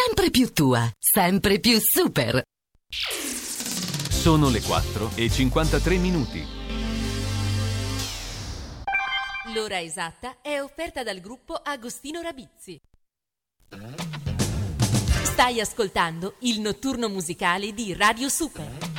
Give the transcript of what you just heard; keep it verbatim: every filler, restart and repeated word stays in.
sempre più tua, sempre più super. Sono le quattro e cinquantatré minuti. L'ora esatta è offerta dal gruppo Agostino Rabizzi. Stai ascoltando il notturno musicale di Radio Super.